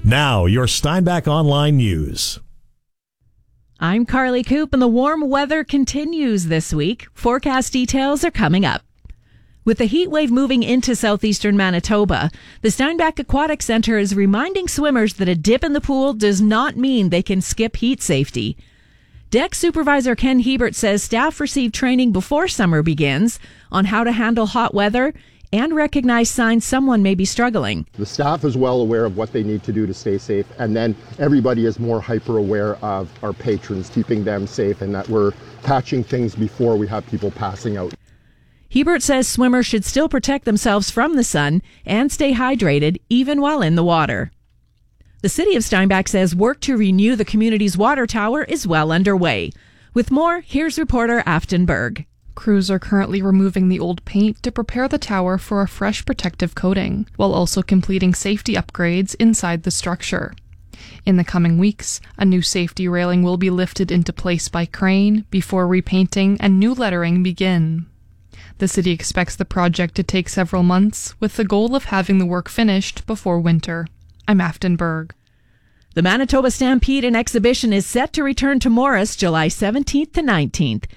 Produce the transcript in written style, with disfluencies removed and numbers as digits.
Now, your Steinbach Online News. I'm Carly Coop, and the warm weather continues this week. Forecast details are coming up. With the heat wave moving into southeastern Manitoba, the Steinbach Aquatic Centre is reminding swimmers that a dip in the pool does not mean they can skip heat safety. Deck Supervisor Ken Hebert says staff receive training before summer begins on how to handle hot weather and recognize signs someone may be struggling. The staff is well aware of what they need to do to stay safe, and then everybody is more hyper aware of our patrons, keeping them safe, and that we're patching things before we have people passing out. Hebert says swimmers should still protect themselves from the sun and stay hydrated even while in the water. The City of Steinbach says work to renew the community's water tower is well underway. With more, here's reporter Afton Berg. Crews are currently removing the old paint to prepare the tower for a fresh protective coating, while also completing safety upgrades inside the structure. In the coming weeks, a new safety railing will be lifted into place by crane before repainting and new lettering begin. The city expects the project to take several months, with the goal of having the work finished before winter. I'm Afton Berg. The Manitoba Stampede and Exhibition is set to return to Morris July 17th to 19th.